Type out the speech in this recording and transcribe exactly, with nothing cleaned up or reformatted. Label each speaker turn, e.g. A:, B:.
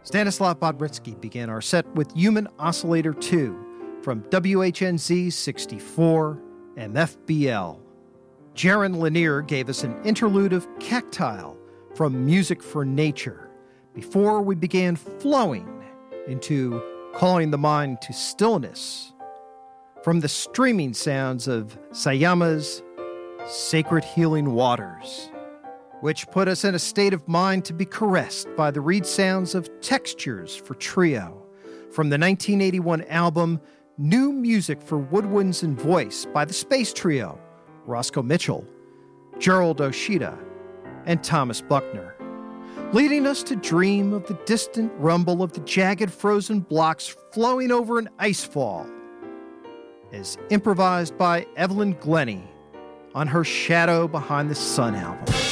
A: Stanislav Bodritsky began our set with Human Oscillator two from W H N Z sixty-four M F B L. Jaron Lanier gave us an interlude of Cactile from Music for Nature before we began flowing into Calling the Mind to Stillness from the streaming sounds of Sayama's Sacred Healing Waters, which put us in a state of mind to be caressed by the reed sounds of Textures for Trio from the nineteen eighty-one album New Music for Woodwinds and Voice by the Space Trio, Roscoe Mitchell, Gerald Oshida, and Thomas Buckner, leading us to dream of the distant rumble of the jagged frozen blocks flowing over an icefall, as improvised by Evelyn Glennie on her Shadow Behind the Sun album.